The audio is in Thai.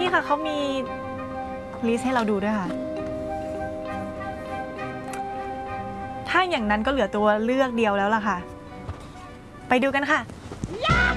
นี่ค่ะเขามีลิสต์ให้เราดูด้วยค่ะถ้าอย่างนั้นก็เหลือตัวเลือกเดียวแล้วล่ะค่ะไปดูกันค่ะ